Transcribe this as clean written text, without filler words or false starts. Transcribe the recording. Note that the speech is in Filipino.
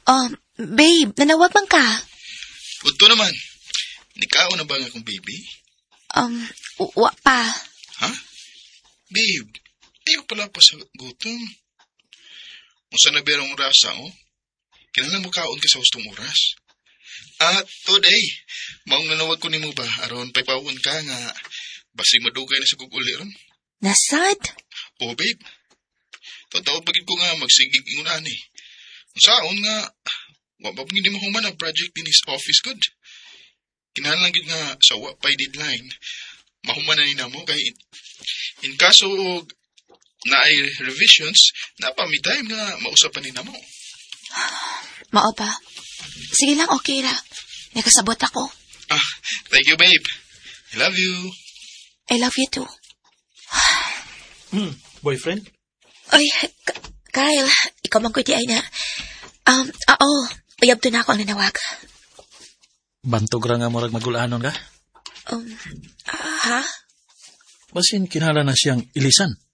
Babe, nanawag man ka? Uto naman. Nikaw na ba nga akong baby? Wa pa. Ha? Babe, ayaw pala pa sa gutom. Kung saan naberong rasa, kailangan mo kaon ka sa hustong oras. At today, maong nanawag ko ni mo ba, aron paypawon ka nga, basi madugay na sa kukuli ron. Nasad? Oo, babe. Totoo pagid ko nga magsigig ingunan eh. Saon nga, wapag hindi mo human ang project din is office good. Kinahanglan gid nga sa wapay deadline, mahuman na ni namo kay in kaso na ay revisions, napami time nga mausapan ni namo. Mao ba? Sige lang, okay ra. Nakasabot ako. Thank you, babe. I love you. I love you too. Boyfriend? Ay, Kyle, ikaw man ko di ay na. Uyab to na ako ang nanawag. Bantog ra nga murag magulanon ka? Ha? Basin kinahanglan na siyang ilisan.